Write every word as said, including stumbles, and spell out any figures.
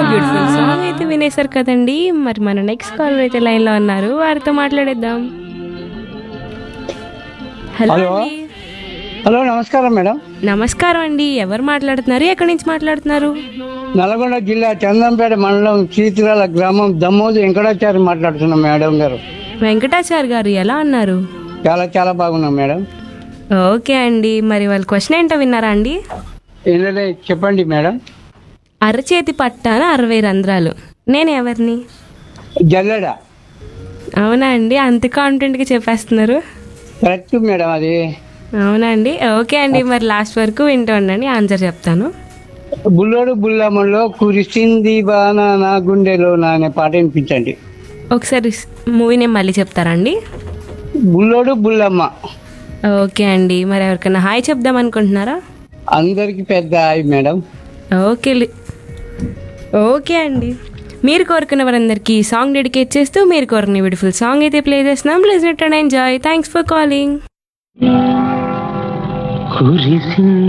Beautiful song అయితే వినేశారు కదండి. మరి మన నెక్స్ట్ కాలర్ అయితే లైన్ లో ఉన్నారు, వారితో మాట్లాడేద్దాం. Hello hello. అండి. హలో నమస్కారం మేడం. నమస్కారం అండి, ఎవరు మాట్లాడుతున్నారు, ఎక్కడి నుంచి మాట్లాడుతున్నారు? నల్గొండ జిల్లా చందంపేట మండలం చీతిరాల గ్రామం దమ్మోజు వెంకటాచారి మాట్లాడుతున్నాం మేడం గారు. వెంకటాచారి గారు ఎలా ఉన్నారు? చాలా చాలా బాగున్నాం మేడం. ఓకే అండి, మరి వాళ్ళ క్వశ్చన్ ఏంటో విన్నారా అండి? ఏంటంటే చెప్పండి మేడం. అరచేతి పట్టాన అరవై రంధ్రాలు, నేను ఎవరిని? జల్లెడ. అవునా అండి, అంత కాన్ఫిడెంట్గా చెప్పేస్తున్నారు. కరెక్ట్ మేడం అది. అవునా అండి, ఓకే అండి, మరి లాస్ట్ వరకు వింటూ ఉండండి, ఆన్సర్ చెప్తాను. బుల్లోడు బుల్లమ్మలో కురిసింది బానా నా గుండెలో నా అనే పాట వినిపించండి. ఒకసారి మూవీ నేమ్ మళ్ళీ చెప్తారా అండి? బుల్లోడు బుల్లమ్మ. ఓకే అండి, మరి ఎవరికైనా హాయ్ చెప్దాం అనుకుంటున్నారా? అందరికి పెద్ద హాయ్ మేడం. ఓకే లి- ఓకే అండి, మీరు కోరుకున్న వారందరికీ ఈ సాంగ్ డెడికేట్ చేస్తూ మీరు కోరుకున్న బ్యూటిఫుల్ సాంగ్ అయితే ప్లే చేస్తున్నాం. Listen it and enjoy. Thanks for calling. కురిసింది